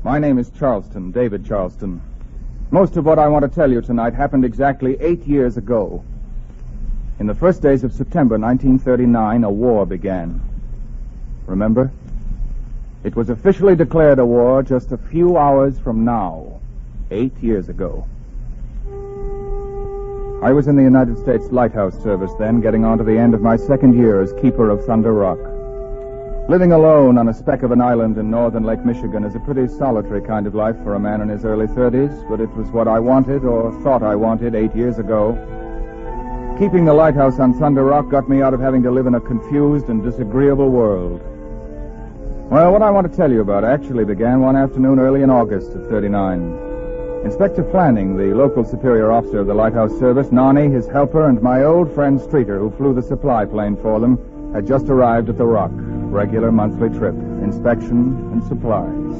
My name is Charleston, David Charleston. Most of what I want to tell you tonight happened exactly 8 years ago. In the first days of September 1939, a war began. Remember? It was officially declared a war just a few hours from now, 8 years ago. I was in the United States Lighthouse Service then, getting on to the end of my second year as keeper of Thunder Rock. Living alone on a speck of an island in northern Lake Michigan is a pretty solitary kind of life for a man in his early 30s, but it was what I wanted, or thought I wanted, 8 years ago. Keeping the lighthouse on Thunder Rock got me out of having to live in a confused and disagreeable world. Well, what I want to tell you about actually began one afternoon early in August of 39. Inspector Flanning, the local superior officer of the Lighthouse Service, Nonny, his helper, and my old friend Streeter, who flew the supply plane for them, had just arrived at the Rock. Regular monthly trip, inspection and supplies.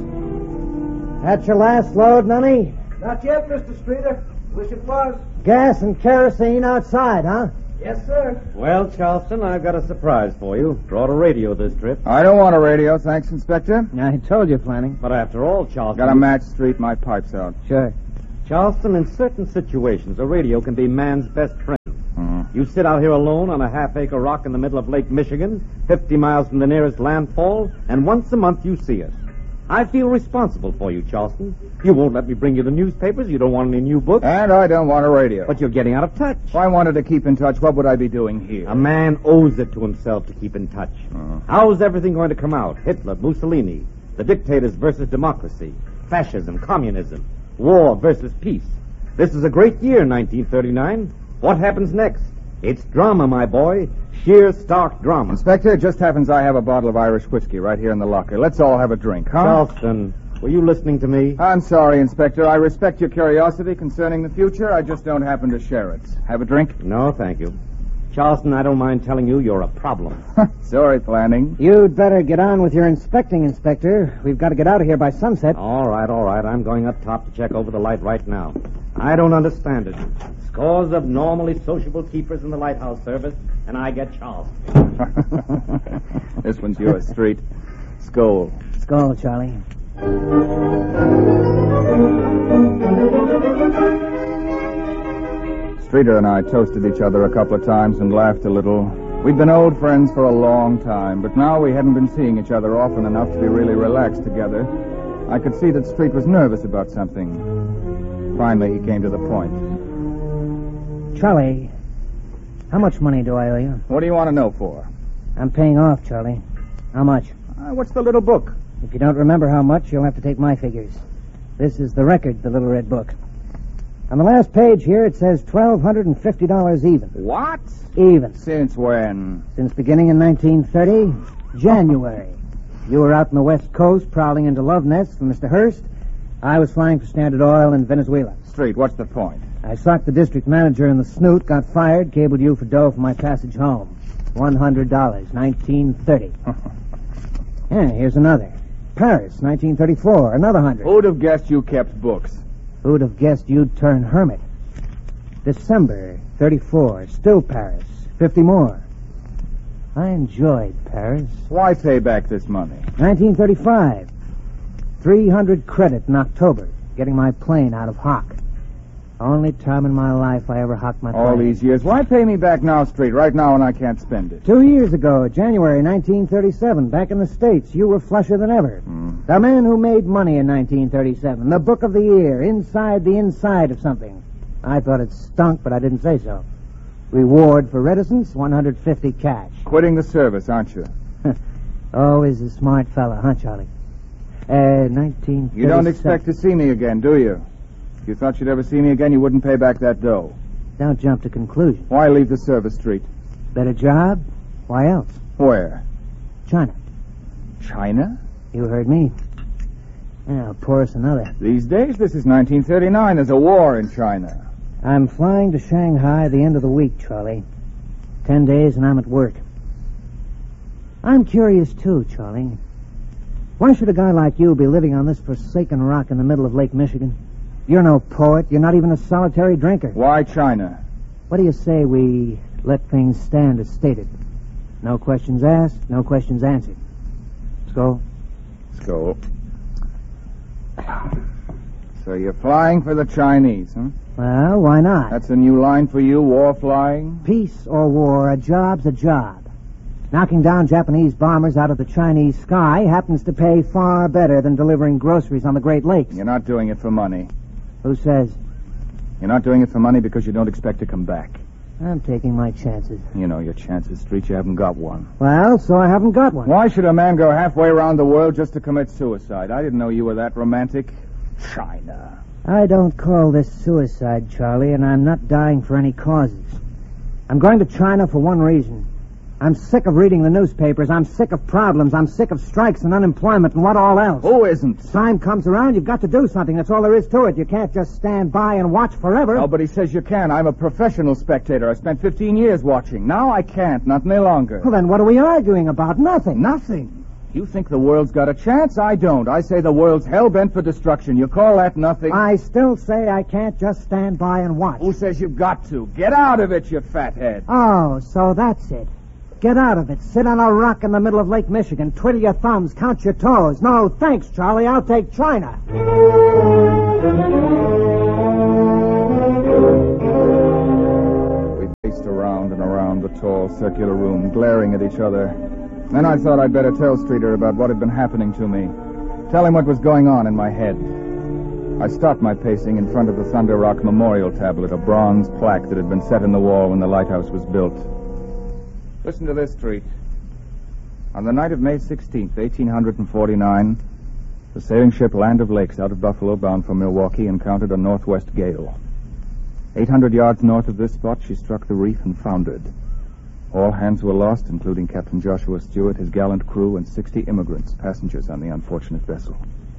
That's your last load, Nonny? Not yet, Mr. Streeter. Wish it was. Gas and kerosene outside, huh? Yes, sir. Well, Charleston, I've got a surprise for you. Brought a radio this trip. I don't want a radio, thanks, Inspector. I told you, Flanning. But after all, Charleston... Got a match, Street, my pipe's out. Sure. Charleston, in certain situations, a radio can be man's best friend. You sit out here alone on a half-acre rock in the middle of Lake Michigan, 50 miles from the nearest landfall, and once a month you see us. I feel responsible for you, Charleston. You won't let me bring you the newspapers. You don't want any new books. And I don't want a radio. But you're getting out of touch. If I wanted to keep in touch, what would I be doing here? A man owes it to himself to keep in touch. How's everything going to come out? Hitler, Mussolini, the dictators versus democracy, fascism, communism, war versus peace. This is a great year, 1939. What happens next? It's drama, my boy. Sheer, stark drama. Inspector, it just happens I have a bottle of Irish whiskey right here in the locker. Let's all have a drink, huh? Charleston, were you listening to me? I'm sorry, Inspector. I respect your curiosity concerning the future. I just don't happen to share it. Have a drink? No, thank you. Charleston, I don't mind telling you you're a problem. Sorry, Flanning. You'd better get on with your inspecting, Inspector. We've got to get out of here by sunset. All right. I'm going up top to check over the light right now. I don't understand it. Scores of normally sociable keepers in the Lighthouse Service, and I get Charleston. This one's yours, Street. Skull. Skull, Charlie. Streeter and I toasted each other a couple of times and laughed a little. We'd been old friends for a long time, but now we hadn't been seeing each other often enough to be really relaxed together. I could see that Street was nervous about something. Finally, he came to the point. Charlie, how much money do I owe you? What do you want to know for? I'm paying off, Charlie. How much? What's the little book? If you don't remember how much, you'll have to take my figures. This is the record, the little red book. On the last page here, it says $1,250 even. What? Even. Since when? Since beginning in 1930, January. You were out on the West Coast prowling into love nests for Mr. Hearst. I was flying for Standard Oil in Venezuela. Street, what's the point? I socked the district manager in the snoot, got fired, cabled you for dough for my passage home. $100, 1930. Yeah, here's another. Paris, 1934, another 100. Who'd have guessed you kept books? Who'd have guessed you'd turn hermit? December, 34, still Paris, 50 more. I enjoyed Paris. Why pay back this money? 1935, 300 credit in October, getting my plane out of hock. Only time in my life I ever hocked my plane. All these years. Why pay me back now, Street, right now when I can't spend it? 2 years ago, January 1937, back in the States, you were flusher than ever. The man who made money in 1937, the book of the year, inside the inside of something. I thought it stunk, but I didn't say so. Reward for reticence, $150 cash. Quitting the service, aren't you? Always a smart fella, huh, Charlie? 1937. You don't expect to see me again, do you? If you thought you'd ever see me again, you wouldn't pay back that dough. Don't jump to conclusions. Why leave the service, Street? Better job? Why else? Where? China. China? You heard me. Now, pour us another. These days, this is 1939. There's a war in China. I'm flying to Shanghai the end of the week, Charlie. 10 days and I'm at work. I'm curious, too, Charlie. Why should a guy like you be living on this forsaken rock in the middle of Lake Michigan? You're no poet. You're not even a solitary drinker. Why China? What do you say we let things stand as stated? No questions asked, no questions answered. Let's go. Let's go. So you're flying for the Chinese, huh? Well, why not? That's a new line for you, war flying? Peace or war, a job's a job. Knocking down Japanese bombers out of the Chinese sky happens to pay far better than delivering groceries on the Great Lakes. You're not doing it for money. Who says? You're not doing it for money because you don't expect to come back. I'm taking my chances. You know your chances, Street. You haven't got one. Well, so I haven't got one. Why should a man go halfway around the world just to commit suicide? I didn't know you were that romantic. China. I don't call this suicide, Charlie, and I'm not dying for any causes. I'm going to China for one reason. I'm sick of reading the newspapers. I'm sick of problems. I'm sick of strikes and unemployment and what all else. Who isn't? Time comes around, you've got to do something. That's all there is to it. You can't just stand by and watch forever. Nobody says you can. I'm a professional spectator. I spent 15 years watching. Now I can't. Not any longer. Well, then what are we arguing about? Nothing. Nothing. You think the world's got a chance? I don't. I say the world's hell-bent for destruction. You call that nothing? I still say I can't just stand by and watch. Who says you've got to? Get out of it, you fathead. Oh, so that's it. Get out of it. Sit on a rock in the middle of Lake Michigan. Twiddle your thumbs. Count your toes. No, thanks, Charlie. I'll take China. We paced around and around the tall circular room, glaring at each other. Then I thought I'd better tell Streeter about what had been happening to me. Tell him what was going on in my head. I stopped my pacing in front of the Thunder Rock Memorial tablet, a bronze plaque that had been set in the wall when the lighthouse was built. Listen to this, Street. On the night of May 16th, 1849, the sailing ship Land of Lakes out of Buffalo, bound for Milwaukee, encountered a northwest gale. 800 yards north of this spot, she struck the reef and foundered. All hands were lost, including Captain Joshua Stewart, his gallant crew, and 60 immigrants, passengers on the unfortunate vessel.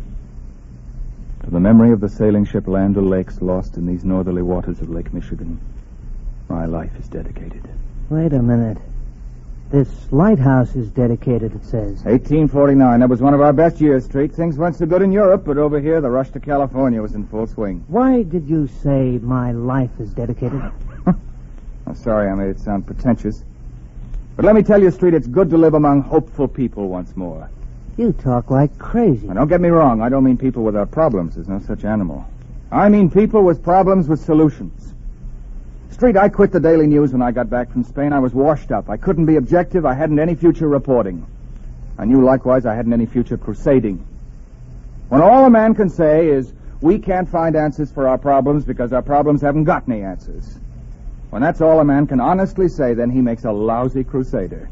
To the memory of the sailing ship Land of Lakes lost in these northerly waters of Lake Michigan, my life is dedicated. Wait a minute. This lighthouse is dedicated, it says. 1849. That was one of our best years, Street. Things weren't so good in Europe, but over here, the rush to California was in full swing. Why did you say my life is dedicated? I'm sorry I made it sound pretentious. But let me tell you, Street, it's good to live among hopeful people once more. You talk like crazy. Now, don't get me wrong. I don't mean people without problems. There's no such animal. I mean people with problems with solutions. Street, I quit the Daily News when I got back from Spain. I was washed up. I couldn't be objective. I hadn't any future reporting. I knew likewise I hadn't any future crusading. When all a man can say is, we can't find answers for our problems because our problems haven't got any answers. When that's all a man can honestly say, then he makes a lousy crusader.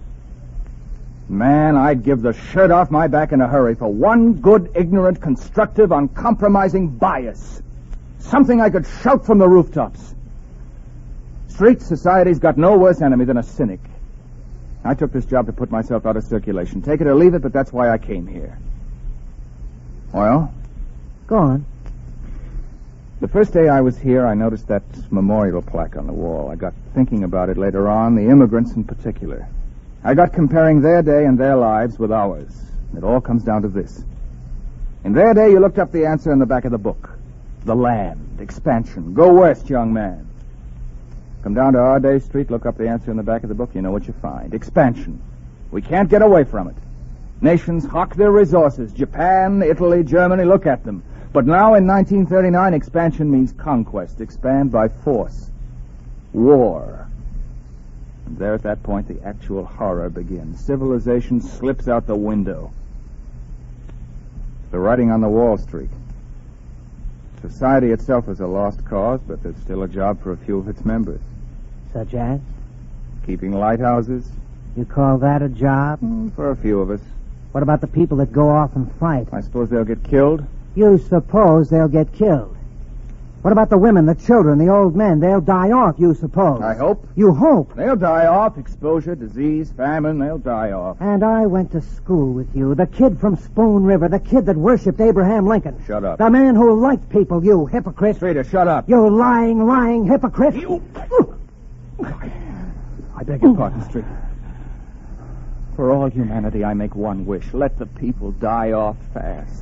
Man, I'd give the shirt off my back in a hurry for one good, ignorant, constructive, uncompromising bias. Something I could shout from the rooftops. Street society's got no worse enemy than a cynic. I took this job to put myself out of circulation. Take it or leave it, but that's why I came here. Well? Go on. The first day I was here, I noticed that memorial plaque on the wall. I got thinking about it later on, the immigrants in particular. I got comparing their day and their lives with ours. It all comes down to this. In their day, you looked up the answer in the back of the book. The land, expansion. Go west, young man. Come down to our day, Street, look up the answer in the back of the book, you know what you find. Expansion. We can't get away from it. Nations hawk their resources. Japan, Italy, Germany, look at them. But now in 1939, expansion means conquest. Expand by force. War. And there at that point, the actual horror begins. Civilization slips out the window. The writing on the wall, Street. Society itself is a lost cause, but there's still a job for a few of its members. Such as? Keeping lighthouses. You call that a job? For a few of us. What about the people that go off and fight? I suppose they'll get killed. You suppose they'll get killed. What about the women, the children, the old men? They'll die off, you suppose. I hope. You hope. They'll die off. Exposure, disease, famine, they'll die off. And I went to school with you. The kid from Spoon River, the kid that worshipped Abraham Lincoln. Shut up. The man who liked people, you hypocrite. Streeter, shut up. You lying hypocrite. I beg your pardon, Street. For all humanity, I make one wish. Let the people die off fast.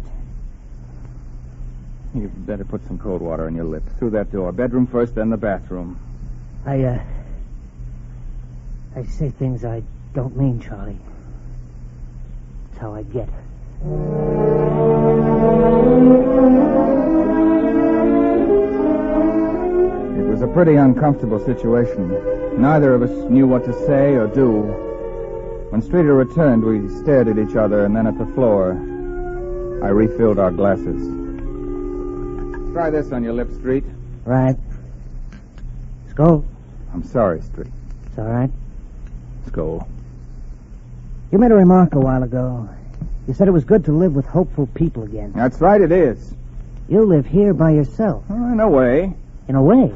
You'd better put some cold water on your lip. Through that door. Bedroom first, then the bathroom. I say things I don't mean, Charlie. That's how I get. pretty uncomfortable situation. Neither of us knew what to say or do. When Streeter returned, we stared at each other and then at the floor. I refilled our glasses. Try this on your lips, Street. Right. Skull. I'm sorry, Street. It's all right. Skull. You made a remark a while ago. You said it was good to live with hopeful people again. That's right, it is. You live here by yourself. In a way. In a way.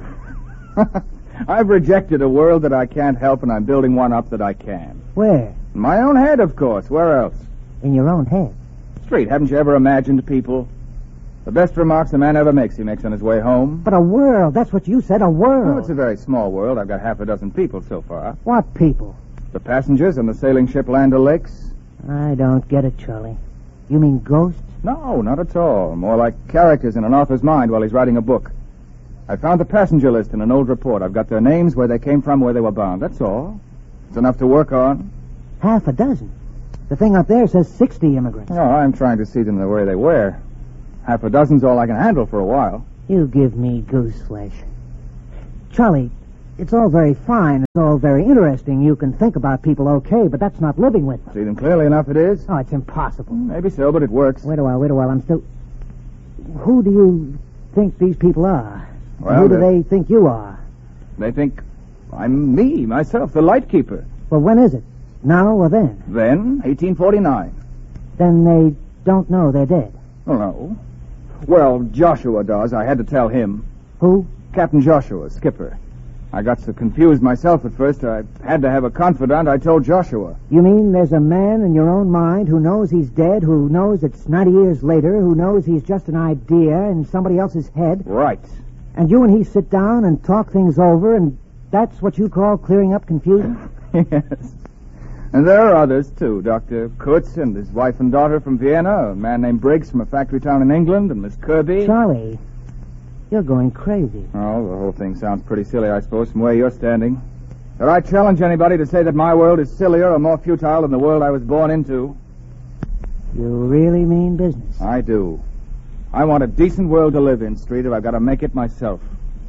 I've rejected a world that I can't help, and I'm building one up that I can. Where? In my own head, of course. Where else? In your own head. Street, haven't you ever imagined people? The best remarks a man ever makes, he makes on his way home. But a world, that's what you said, a world. Oh, it's a very small world. I've got half a dozen people so far. What people? The passengers on the sailing ship Land O'Lakes. I don't get it, Charlie. You mean ghosts? No, not at all. More like characters in an author's mind while he's writing a book. I found the passenger list in an old report. I've got their names, where they came from, where they were bound. That's all. It's enough to work on. Half a dozen. The thing up there says 60 immigrants. No, I'm trying to see them the way they were. Half a dozen's all I can handle for a while. You give me goose flesh. Charlie, it's all very fine. It's all very interesting. You can think about people okay, but that's not living with them. See them clearly enough it is? Oh, it's impossible. Maybe so, but it works. Wait a while. I'm still... Who do you think these people are? Well, Who do they think you are? They think I'm me, myself, the lightkeeper. Well, when is it? Now or then? Then, 1849. Then they don't know they're dead. Oh, no. Well, Joshua does. I had to tell him. Who? Captain Joshua, skipper. I got so confused myself at first, I had to have a confidant. I told Joshua. You mean there's a man in your own mind who knows he's dead, who knows it's 90 years later, who knows he's just an idea in somebody else's head? Right. And you and he sit down and talk things over, and that's what you call clearing up confusion? Yes. And there are others, too. Dr. Kutz and his wife and daughter from Vienna, a man named Briggs from a factory town in England, and Miss Kirby. Charlie, you're going crazy. Oh, the whole thing sounds pretty silly, I suppose, from where you're standing. But I challenge anybody to say that my world is sillier or more futile than the world I was born into. You really mean business? I do. I want a decent world to live in, Street, if I've got to make it myself.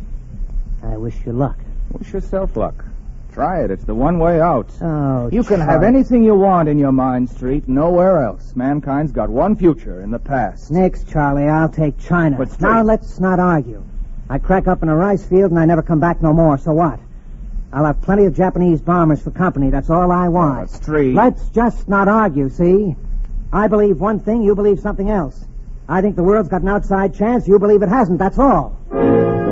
I wish you luck. Wish yourself luck. Try it. It's the one way out. Oh, You can have anything you want in your mind, Street, nowhere else. Mankind's got one future in the past. Next, Charlie, I'll take China. But Street- Now let's not argue. I crack up in a rice field and I never come back no more, so what? I'll have plenty of Japanese bombers for company. That's all I want. Street. Let's just not argue, see? I believe one thing, you believe something else. I think the world's got an outside chance, you believe it hasn't, that's all.